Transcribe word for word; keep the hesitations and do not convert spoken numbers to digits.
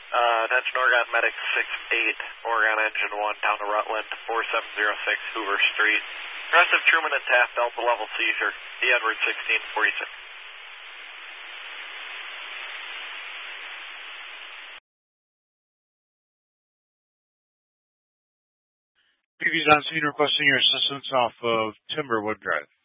Uh, attention Oregon Medic six eight, Oregon Engine one, down to Rutland, four seven zero six Hoover Street. Aggressive Truman and Taft, Delta level seizure, D. Edward sixteen forty-six. P V Johnson requesting your assistance off of Timberwood Drive.